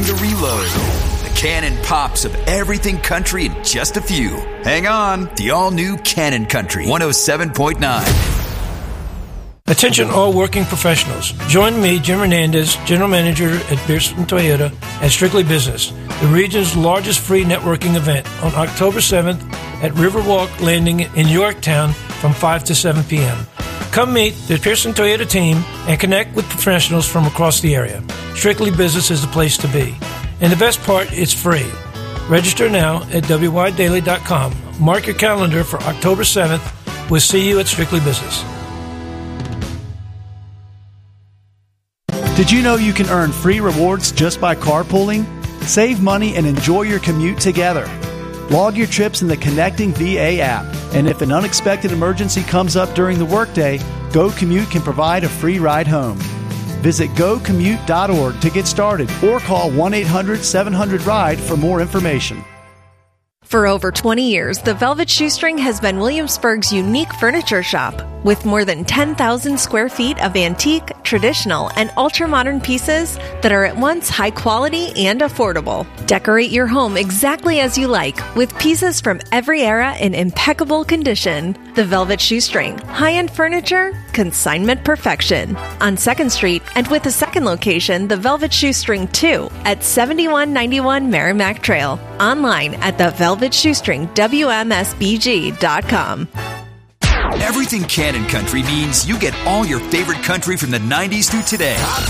to reload. The Cannon Pops of everything country in just a few. Hang on, the all-new Cannon Country 107.9. Attention all working professionals. Join me, Jim Hernandez, General Manager at Pearson Toyota at Strictly Business, the region's largest free networking event on October 7th at Riverwalk Landing in Yorktown from 5 to 7 p.m. Come meet the Pearson Toyota team and connect with professionals from across the area. Strictly Business is the place to be. And the best part, it's free. Register now at wydaily.com. Mark your calendar for October 7th. We'll see you at Strictly Business. Did you know you can earn free rewards just by carpooling? Save money and enjoy your commute together. Log your trips in the Connecting VA app, and if an unexpected emergency comes up during the workday, GoCommute can provide a free ride home. Visit gocommute.org to get started or call 1-800-700-RIDE for more information. For over 20 years, the Velvet Shoestring has been Williamsburg's unique furniture shop. With more than 10,000 square feet of antique, traditional, and ultra-modern pieces that are at once high quality and affordable. Decorate your home exactly as you like with pieces from every era in impeccable condition. The Velvet Shoestring. High-end furniture, consignment perfection. On 2nd Street and with a second location, the Velvet Shoestring 2 at 7191 Merrimack Trail. Online at thevelvetshoestringwmsbg.com. Everything Cannon Country means you get all your favorite country from the 90s through today.